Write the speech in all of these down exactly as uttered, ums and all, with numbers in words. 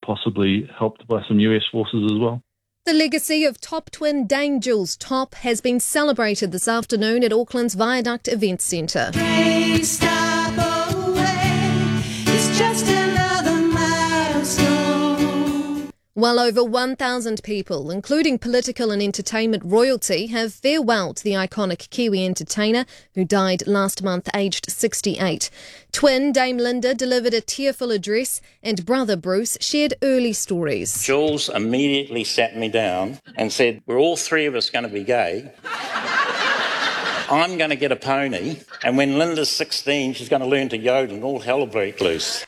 possibly helped by some U S forces as well. The legacy of top twin Dame Jules Top has been celebrated this afternoon at Auckland's Viaduct Event Centre. Well over one thousand people, including political and entertainment royalty, have farewelled the iconic Kiwi entertainer who died last month aged sixty-eight. Twin Dame Linda delivered a tearful address and brother Bruce shared early stories. Jules immediately sat me down and said, "We're all three of us going to be gay. I'm going to get a pony, and when Linda's sixteen, she's going to learn to yodel and all hell will break loose."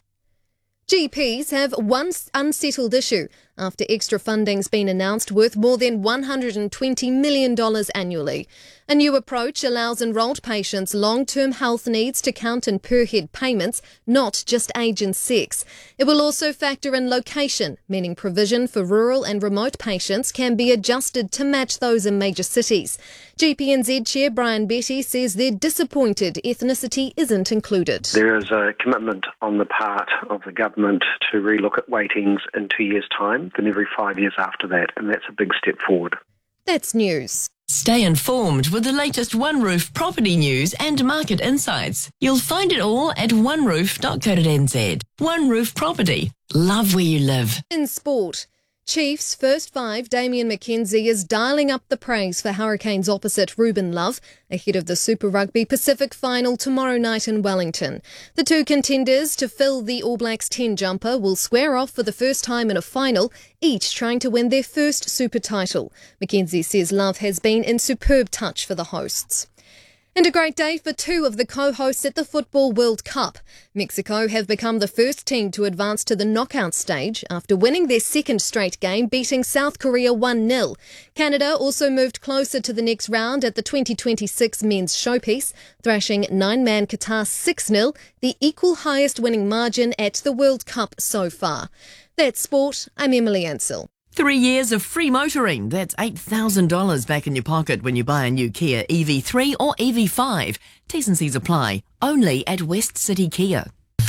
G Ps have one unsettled issue after extra funding's been announced worth more than one hundred twenty million dollars annually. A new approach allows enrolled patients' long-term health needs to count in per-head payments, not just age and sex. It will also factor in location, meaning provision for rural and remote patients can be adjusted to match those in major cities. G P N Z Chair Brian Betty says they're disappointed ethnicity isn't included. There is a commitment on the part of the government to relook at weightings in two years' time, then every five years after that, and that's a big step forward. That's news. Stay informed with the latest One Roof property news and market insights. You'll find it all at one roof dot co dot n z. One Roof Property. Love where you live. In sport, Chiefs first five Damian McKenzie is dialing up the praise for Hurricanes opposite Ruben Love ahead of the Super Rugby Pacific final tomorrow night in Wellington. The two contenders to fill the All Blacks ten jumper will square off for the first time in a final, each trying to win their first Super title. McKenzie says Love has been in superb touch for the hosts. And a great day for two of the co-hosts at the Football World Cup. Mexico have become the first team to advance to the knockout stage after winning their second straight game, beating South Korea one nil. Canada also moved closer to the next round at the twenty twenty-six men's showpiece, thrashing nine-man Qatar six nil, the equal highest winning margin at the World Cup so far. That's sport. I'm Emily Ansell. Three years of free motoring. That's eight thousand dollars back in your pocket when you buy a new Kia E V three or E V five. T's and C's apply. Only at West City Kia.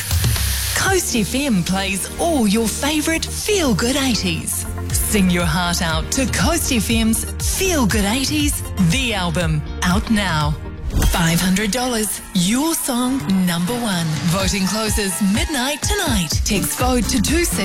Coast F M plays all your favourite feel-good eighties. Sing your heart out to Coast F M's Feel Good eighties, the album, out now. five hundred dollars, your song number one. Voting closes midnight tonight. Text vote to two six